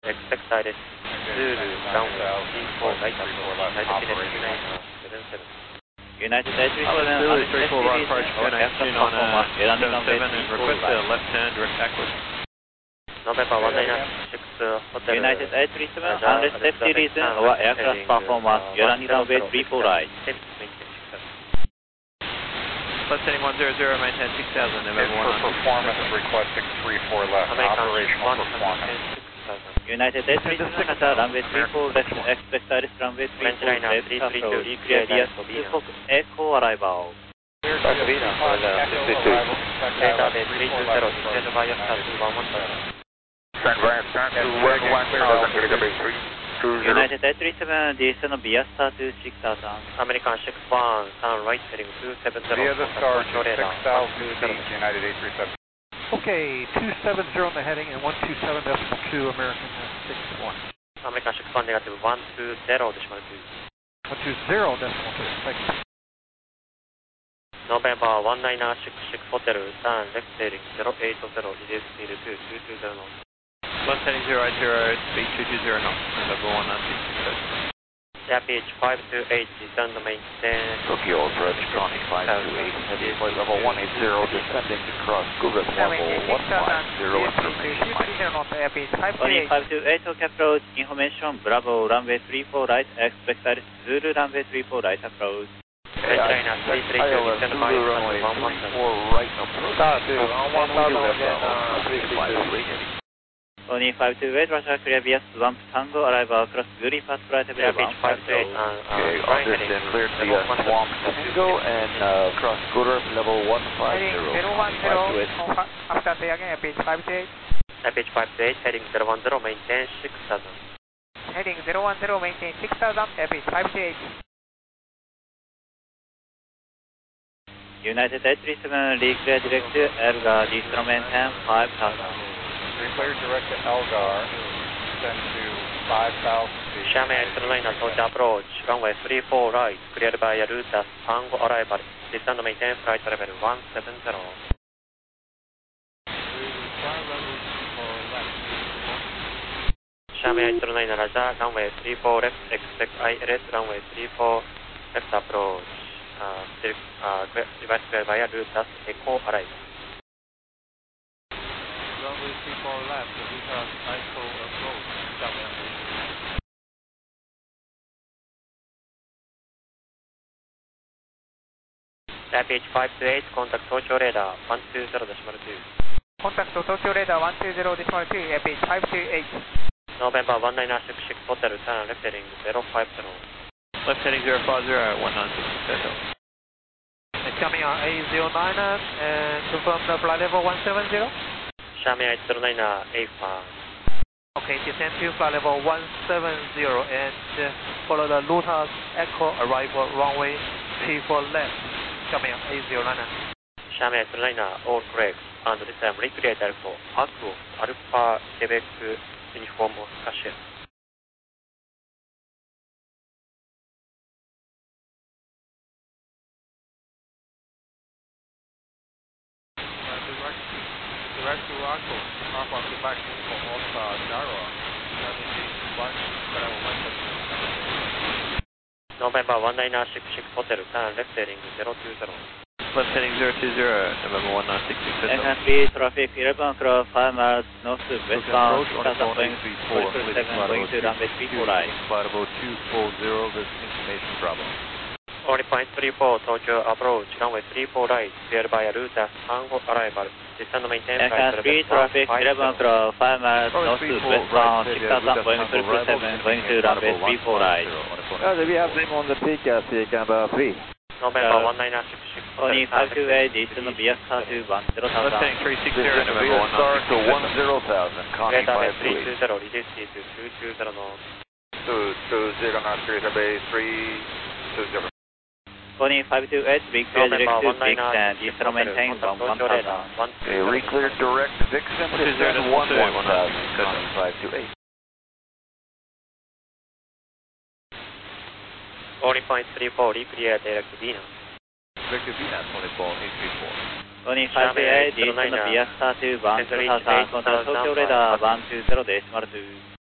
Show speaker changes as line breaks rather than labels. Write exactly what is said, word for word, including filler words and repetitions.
expect direct Zulu, downwind, three four right approach, United nine seven seven.
United eight three seven, Zulu three four rock approach, two nineteen on uh, seven seven and request a left turn direct backward.
November one nine six Hotel.
United eight three seven, unless safety reason or aircraft performance, you're running runway three four right.
Left heading one zero zero, maintain six thousand, November one nine.
For performance, requesting three four left, operational performance.
United eight three seven, Qatar, runway three four left, expect direct runway three four left, approach, clear via Fox Echo arrival.
Clear to Cabina for the
Data base three two zero, descend via star two one one zero.
Send via star two one one zero, data base three two zero.
United eight three seven, descend via star two six thousand.
American six one, turn right heading two seven zero.
Via the star to six thousand feet, United eight three seven.
Okay, two seven zero on the heading and one two seven decimal two, American six one.
American six one negative one two zero decimal two.
one two zero decimal two, thank you.
November one nine six six Hotel, turn left heading zero eight zero, reduce speed to two two zero knots.
Left heading zero eight zero, speed two two zero knots, November one nine six six zero.
Airpage five two eight, descend maintain.
Tokyo approach, Connie five two eight, heavy flight level one eight zero, descending to cross Google level one five zero, information
Connie five two eight, Tokyo approach, information, Bravo, runway three four right, expect direct Zulu, runway three four right approach.
China three three two, descend via
runway
one one
three
seven.
four right approach. Star two, on one thousand again, three five three.
Connie five two eight, Russia clear via Swamp Tango, arrival across Guri Pass, flight level
Airpage five two eight,
Okay, understand, clear to the Swamp Tango and uh, cross Guru level one five zero.
Heading zero one zero, after say again, airpage five two eight.
Airpage five two eight, heading zero one zero, maintain six thousand.
Heading zero one zero, maintain six thousand, airpage five two eight.
United eight three seven, reclear direct to Elgar, descend maintain five thousand.
Clear direct to Elgar, descend to five thousand feet.
Xiamen Airliner approach approach, runway three four right, cleared by Ruta Tango arrival, descend maintain flight level one seven zero. Xiamen Airliner Raja, runway three four left, expect I L S, runway three four left approach, uh, still, uh, device cleared by Ruta Echo arrival.
Runway three four left, Lucas Echo approach, Xiamen.
Airpage five two eight, contact Tokyo radar one two zero decimal two.
Contact Tokyo radar one two zero decimal two, airpage five two eight.
November one nine six six Hotel, turn left heading zero five zero.
Left heading zero five zero, one nine six six zero.
Coming on A zero nine and confirm the flight level one seven zero.
Xiamen Airliner A five.
Okay, descend to flight level one seven zero and uh, follow the Lotus Echo arrival runway three four left. Coming on A zero nine.
Xiamen Airliner all correct, and this time reclear direct for Aqua Alpha Quebec Uniform Oscar.
Direct to Aqua, Alpha Quebec Uniform Oscar Gyro,
November one nine six six Hotel, turn left heading zero two zero.
Left heading zero two zero, November one nine six six zero.
N S B traffic eleven o'clock, five miles north westbound, going to runway three four right.
Flight level two four zero, this information Bravo.
Only point three four Tokyo approach, runway three four right, cleared by Ruta Tango arrival, descend maintain
N S B traffic eleven o'clock, five miles north westbound, six thousand Boeing triple seven, going to runway three four right.
Uh, we have them on the peak as the number three.
November one nine six six.
Connie five two eight, descend via star to one zero thousand.
Left heading three six zero, November one
Star
nine
to one zero thousand, Connie
Radar
five
three
two
two
eight.
zero, reduce speed to two two zero knots.
two two zero knots, Radar base three two zero.
Connie five two eight, reclear direct to Vixen, descend maintain one one thousand.
Okay, reclear direct Vixen, descend one one thousand, Connie five two eight.
Only point three four, reclear direct Venus.
Direct Venus, only four eight three four.
Connie five two eight, descend via star to one zero thousand, contact Tokyo radar one two zero decimal two.